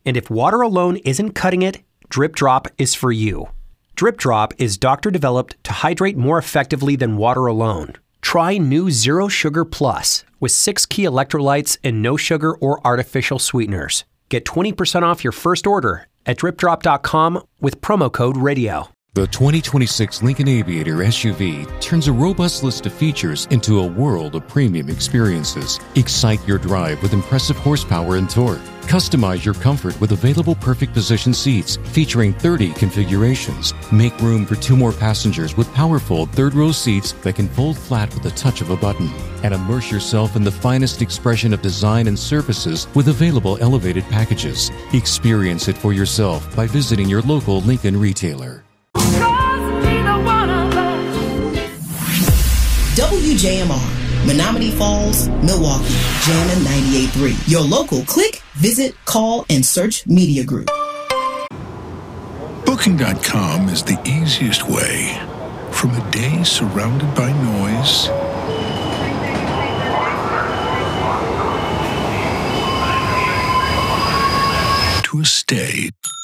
And if water alone isn't cutting it, Drip Drop is for you. Drip Drop is doctor-developed to hydrate more effectively than water alone. Try new Zero Sugar Plus with 6 key electrolytes and no sugar or artificial sweeteners. Get 20% off your first order at dripdrop.com with promo code RADIO. The 2026 Lincoln Aviator SUV turns a robust list of features into a world of premium experiences. Excite your drive with impressive horsepower and torque. Customize your comfort with available perfect position seats featuring 30 configurations. Make room for 2 more passengers with powerful third-row seats that can fold flat with the touch of a button. And immerse yourself in the finest expression of design and surfaces with available elevated packages. Experience it for yourself by visiting your local Lincoln retailer. WJMR, Menominee Falls, Milwaukee, Jammin' 98.3. Your local click, visit, call, and search media group. Booking.com is the easiest way from a day surrounded by noise to a stay